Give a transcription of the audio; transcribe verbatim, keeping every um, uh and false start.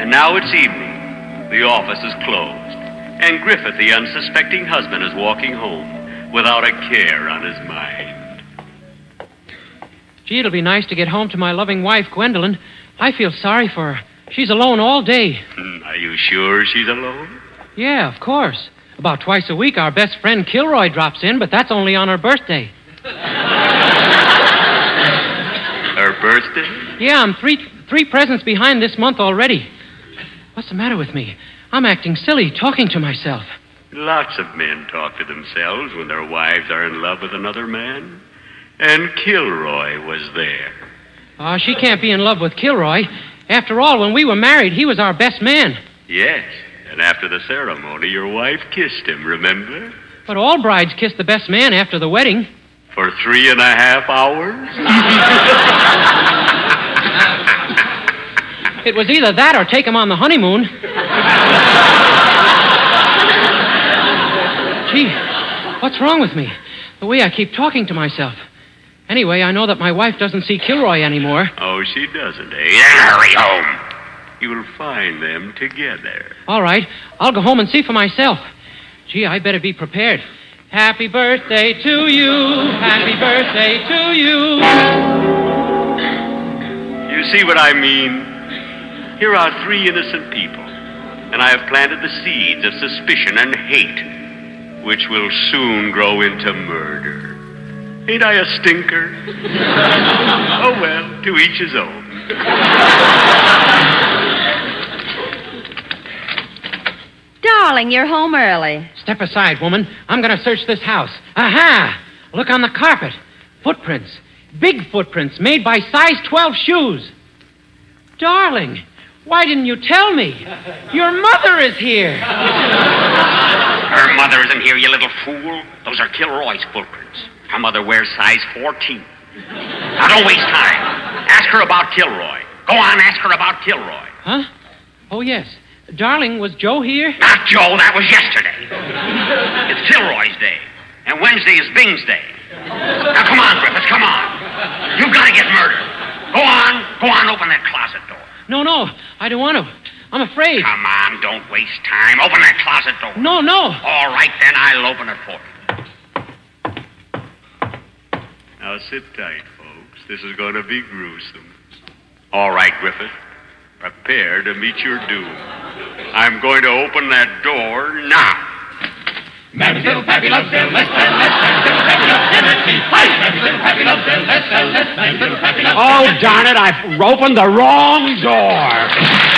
And now it's evening. The office is closed. And Griffith, the unsuspecting husband, is walking home without a care on his mind. Gee, it'll be nice to get home to my loving wife, Gwendolyn. I feel sorry for her. She's alone all day. Hmm, are you sure she's alone? Yeah, of course. About twice a week, our best friend Kilroy drops in, but that's only on her birthday. Her birthday? Yeah, I'm three three presents behind this month already. What's the matter with me? I'm acting silly, talking to myself. Lots of men talk to themselves when their wives are in love with another man. And Kilroy was there. Oh, she can't be in love with Kilroy. After all, when we were married, he was our best man. Yes, and after the ceremony, your wife kissed him, remember? But all brides kiss the best man after the wedding. For three and a half hours? It was either that or take him on the honeymoon. Gee, what's wrong with me? The way I keep talking to myself. Anyway, I know that my wife doesn't see Kilroy anymore. Oh, she doesn't, eh? Hurry home. You will find them together. All right, I'll go home and see for myself. Gee, I better be prepared. Happy birthday to you. Happy birthday to you. You see what I mean? Here are three innocent people, and I have planted the seeds of suspicion and hate, which will soon grow into murder. Ain't I a stinker? Oh, well, to each his own. Darling, you're home early. Step aside, woman. I'm going to search this house. Aha! Look on the carpet. Footprints. Big footprints made by size twelve shoes. Darling, why didn't you tell me? Your mother is here. Her mother isn't here, you little fool. Those are Kilroy's footprints. Her mother wears size fourteen. Now, don't waste time. Ask her about Kilroy. Go on, ask her about Kilroy. Huh? Oh, yes. Darling, was Joe here? Not Joe, that was yesterday. It's Kilroy's day. And Wednesday is Bing's day. Now, come on, Griffiths, come on. You've got to get murdered. Go on, go on, open that closet door. No, no, I don't want to. I'm afraid. Come on, don't waste time. Open that closet door. No, no. All right, then, I'll open it for you. Now, sit tight, folks. This is going to be gruesome. All right, Griffith. Prepare to meet your doom. I'm going to open that door now. Mary's little Pappy loves Bill, less and less. Mary's little Pappy loves Bill, less and less. Mary's little Pappy loves Bill, less and less. Mary's little Pappy loves Bill. Oh, darn it, I've opened the wrong door.